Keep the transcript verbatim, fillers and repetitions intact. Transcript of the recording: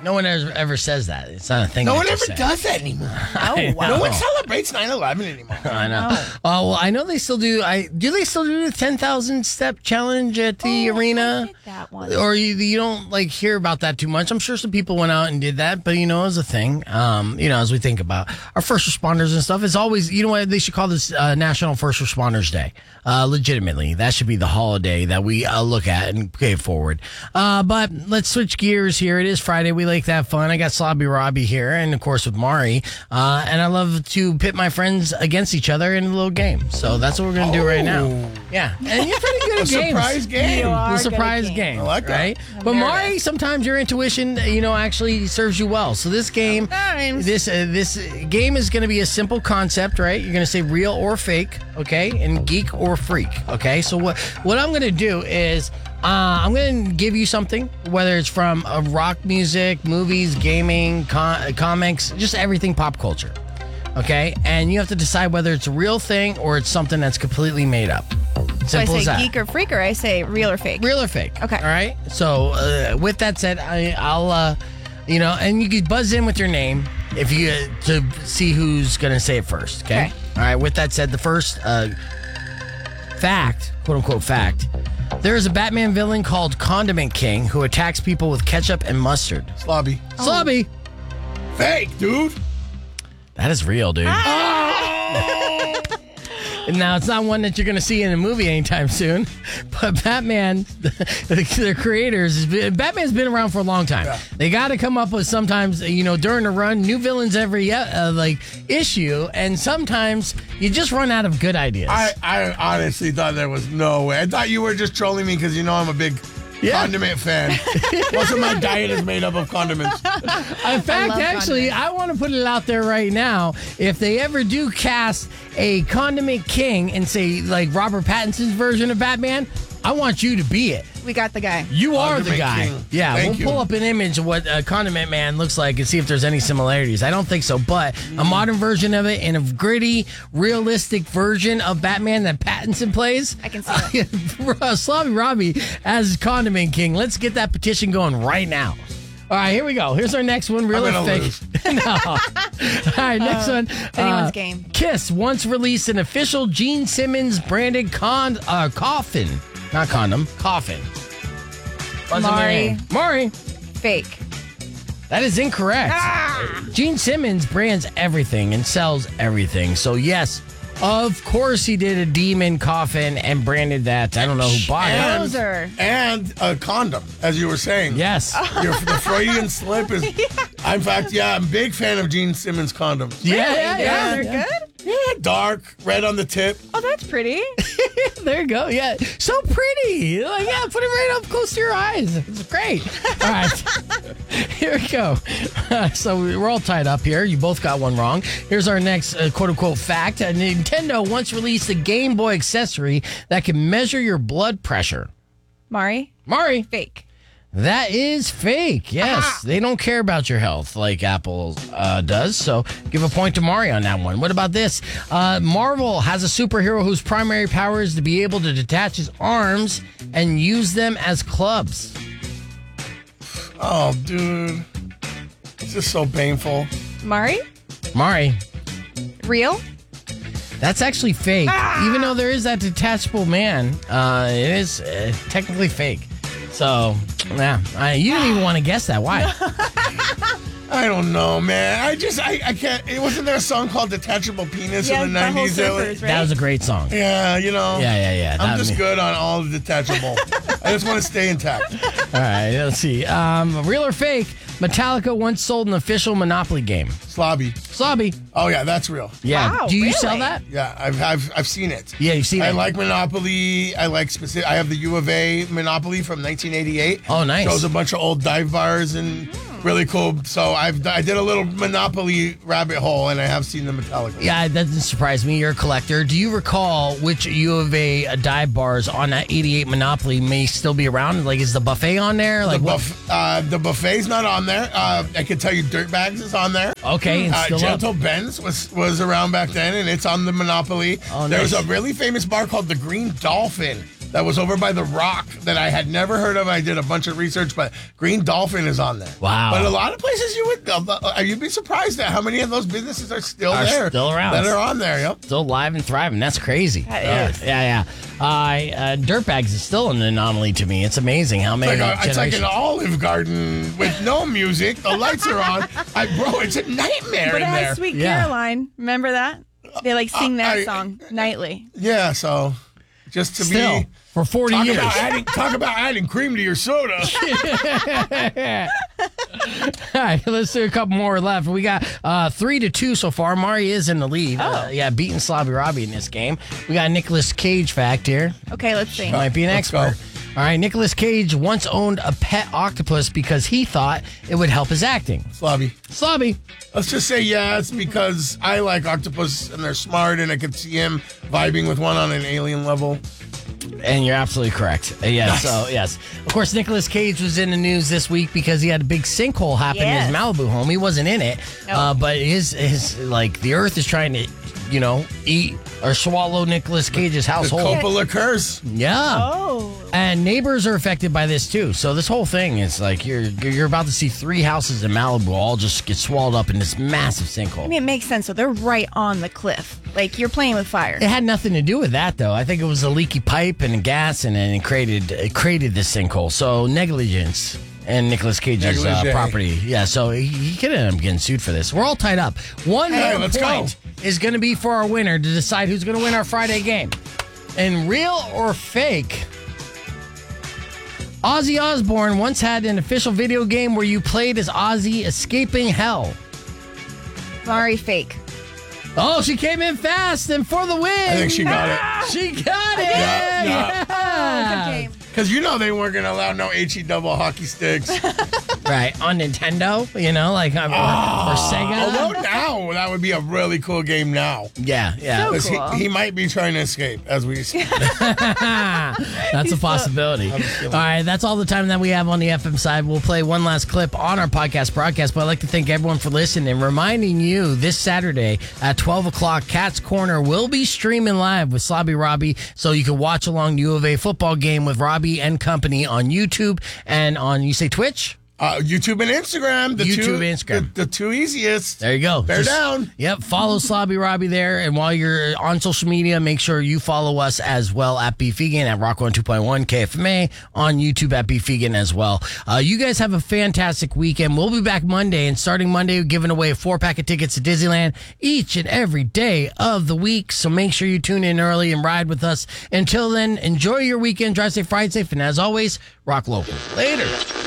No one ever, ever says that. It's not a thing. No I one just ever say. does that anymore. I wow. No one know. celebrates nine eleven anymore. I know. Oh, well, I know they still do. I do. They still do the ten thousand step challenge at the Oh, arena, I did that one. or you, you don't like hear about that too much. I'm sure some people went out and did that, but you know, as a thing, um, you know, as we think about our first responders and stuff, it's always, you know what, they should call this uh, National First Responders Day. Uh, legitimately, that should be the holiday that we uh, look at and pay forward. Uh, but let's switch gears here. It is Friday. We like that fun. I got Slobby Robbie here, and of course with Mari. Uh, and I love to pit my friends against each other in a little game. So that's what we're going to do right now. Yeah. And you're pretty good at A games. surprise game. You are The good at surprise games. game. I like that. Right? I'm But nervous. Mari, sometimes your intuition, you know, actually serves you well. So this game, Sometimes. this uh, this game is going to be a simple concept, right? You're going to say real or fake, okay? And geek or freak, okay? So what what I'm going to do is uh, I'm going to give you something, whether it's from uh, rock music, movies, gaming, con- comics, just everything pop culture, okay? And you have to decide whether it's a real thing or it's something that's completely made up. So I Simple as say that. geek or freak, or I say real or fake? Real or fake? Okay. All right. So uh, with that said, I, I'll, uh, you know, and you can buzz in with your name if you uh, to see who's gonna say it first. Okay. Okay. All right. With that said, the first uh, fact, quote unquote fact, there is a Batman villain called Condiment King who attacks people with ketchup and mustard. Slobby. Slobby. Fake, dude. That is real, dude. Now, it's not one that you're going to see in a movie anytime soon, but Batman, their creators, Batman's been around for a long time. Yeah. They got to come up with sometimes, you know, during the run, new villains every uh, like issue, and sometimes you just run out of good ideas. I, I honestly thought there was no way. I thought you were just trolling me because you know I'm a big Yeah. condiment fan. Most of my diet is made up of condiments. In fact, love actually, condiments. I want to put it out there right now. If they ever do cast a Condiment King and say, like, Robert Pattinson's version of Batman, I want you to be it. We got the guy. You are the Condiment guy. King. Yeah, Thank we'll you. pull up an image of what a Condiment Man looks like and see if there's any similarities. I don't think so, but a modern version of it and a gritty, realistic version of Batman that Pattinson plays. I can see it. Slobby Robbie as Condiment King. Let's get that petition going right now. All right, here we go. Here's our next one. Real I'm or gonna fake? No. All right, next one. it's anyone's game. Kiss once released an official Gene Simmons branded con uh, coffin. Not condom, coffin. Buzz in your Mari. name. Mari. Fake. That is incorrect. Ah! Gene Simmons brands everything and sells everything. So, yes, of course he did a demon coffin and branded that. I don't know who bought it. And, Loser. and a condom, as you were saying. Yes. Your, the Freudian slip is. In fact, yeah, I'm a big fan of Gene Simmons condoms. Yeah, yeah, Yeah, they're yeah. good? Yeah, dark, red on the tip. Oh, that's pretty. There you go. Yeah. So pretty. Like, yeah, put it right up close to your eyes. It's great. All right. Here we go. Uh, so we're all tied up here. You both got one wrong. Here's our next uh, quote unquote fact. Uh, Nintendo once released a Game Boy accessory that can measure your blood pressure. Mari. Mari. Fake. That is fake. Yes. Ah. They don't care about your health like Apple uh, does. So give a point to Mari on that one. What about this? Uh, Marvel has a superhero whose primary power is to be able to detach his arms and use them as clubs. Oh, dude. This is so painful. Mari. Mari. Real. That's actually fake. Ah. Even though there is that detachable man, uh, it is uh, technically fake. So, yeah. I, you didn't even want to guess that. Why? I don't know, man. I just, I, I can't. It wasn't there a song called Detachable Penis Yeah, in the the whole nineties? That was- surfers, right? That was a great song. Yeah, you know. Yeah, yeah, yeah. I'm That- just good on all the detachable. I just want to stay intact. All right, let's see. Um, real or fake? Metallica once sold an official Monopoly game. Slobby. Slobby. Oh, yeah, that's real. Yeah. Wow, Do you really? sell that? Yeah, I've, I've, I've seen it. Yeah, you've seen I it. like Monopoly. I like specific. I have the U of A Monopoly from nineteen eighty-eight. Oh, nice. Shows a bunch of old dive bars and really cool. So I've I did a little Monopoly rabbit hole, and I have seen the Metallica. Yeah, that doesn't surprise me. You're a collector. Do you recall which U of A uh, dive bars on that eighty-eight Monopoly may still be around? Like, is the buffet on there? The, Like, what? buff, uh, the buffet's not on there. Uh, I can tell you Dirtbags is on there. Okay, and Uh, still up. Gentle Benz was, was around back then, and it's on the Monopoly. Oh, There's nice. a really famous bar called the Green Dolphin that was over by the Rock that I had never heard of. I did a bunch of research, but Green Dolphin is on there. Wow. But a lot of places you would uh, you'd be surprised at how many of those businesses are still Are there, still around. that are on there. Yep. Still alive and thriving. That's crazy. That yeah, is. yeah, yeah. Uh, uh, Dirtbags is still an anomaly to me. It's amazing how many It's like, a, it's like an generations- Olive Garden with no music. The lights are on. I, bro, it's a nightmare But in it there. has Sweet Yeah. Caroline. Remember that? They like sing that I- song nightly. Yeah, so just to Still, be for forty talk years. about adding talk about adding cream to your soda. All right, let's do a couple more left. We got uh, three to two so far. Mari is in the lead. Uh, yeah, beating Slobby Robbie in this game. We got a Nicolas Cage fact here. Okay, let's see. Might be an Let's expert. go. All right, Nicolas Cage once owned a pet octopus because he thought it would help his acting. Slobby. Slobby. Let's just say yes because I like octopus and they're smart and I could see him vibing with one on an alien level. And you're absolutely correct. Uh, yes, Nice. so yes. Of course, Nicolas Cage was in the news this week because he had a big sinkhole happen Yes. in his Malibu home. He wasn't in it, No. uh, but his his like the Earth is trying to, you know, eat or swallow Nicolas Cage's The household. Coppola curse. Yeah. Oh. And neighbors are affected by this too. So this whole thing is like you're you're about to see three houses in Malibu all just get swallowed up in this massive sinkhole. I mean, it makes sense. So they're right on the cliff. Like you're playing with fire. It had nothing to do with that, though. I think it was a leaky pipe and gas, and then it created it created this sinkhole. So negligence and Nicolas Cage's uh, Negligee. property. Yeah, so he, he could end up getting sued for this. We're all tied up. One Hey, more let's point is going to be for our winner to decide who's going to win our Friday game. And real or fake? Ozzy Osbourne once had an official video game where you played as Ozzy escaping hell. Mari fake. Oh, she came in fast and for the win. I think she got it. She got it. Yeah, Yeah. Oh, good game. Because you know they weren't going to allow no H E double hockey sticks. Right, on Nintendo, you know, like um, or Sega. Although now, that would be a really cool game now. Yeah, yeah. So 'Cause cool. he, he might be trying to escape as we speak. That's a possibility. All right, that's all the time that we have on the F M side. We'll play one last clip on our podcast broadcast, but I'd like to thank everyone for listening and reminding you this Saturday at twelve o'clock, Cat's Corner will be streaming live with Slobby Robbie, so you can watch along the U of A football game with Robbie and company on YouTube and on, you say Twitch? Uh, YouTube and Instagram. The YouTube two, and Instagram. The, the two easiest. There you go. Bear Just- down. Yep. Follow Slobby Robbie there. And while you're on social media, make sure you follow us as well at B Fegan at Rock one two point one K F M A on YouTube at B Fegan as well. Uh, you guys have a fantastic weekend. We'll be back Monday, and starting Monday, we're giving away a four pack of tickets to Disneyland each and every day of the week. So make sure you tune in early and ride with us. Until then, enjoy your weekend. Drive safe, ride safe. And as always, rock local. Later.